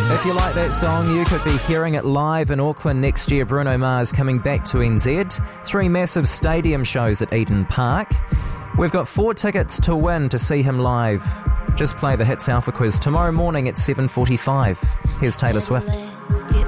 If you like that song, you could be hearing it live in Auckland next year. Bruno Mars coming back to NZ. 3 massive stadium shows at Eden Park. We've got 4 tickets to win to see him live. Just play the Hits Alpha Quiz tomorrow morning at 7:45. Here's Taylor Swift.